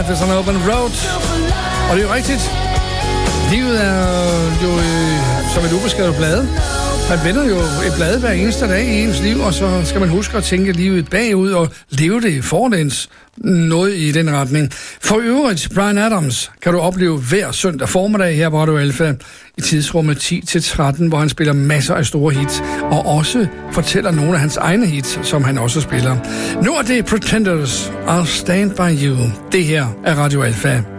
It's an open road. Og det er jo rigtigt. Livet er jo som et ubeskrevet blad. Man vender jo et blad hver eneste dag i ens liv, og så skal man huske at tænke livet bagud og leve det forlæns. Noget i den retning. For øvrigt, Bryan Adams kan du opleve hver søndag formiddag her på Radio Alpha i tidsrummet 10-13, hvor han spiller masser af store hits, og også fortæller nogle af hans egne hits, som han også spiller. Nu er det Pretenders, I'll Stand By You. Det her er Radio Alpha.